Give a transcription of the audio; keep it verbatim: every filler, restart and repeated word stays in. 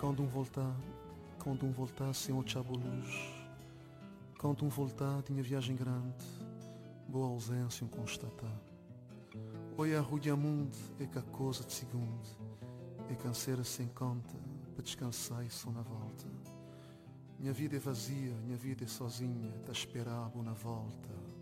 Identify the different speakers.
Speaker 1: Quando um voltar, quando um voltar sem o chabo luz. Quando um voltar tinha viagem grande, boa ausência um constatar. Oi a rua mundo é que a coisa de segundo, é canseira sem conta, para descansar e só na volta. Minha vida é vazia, minha vida é sozinha, tá a esperar a boa na volta.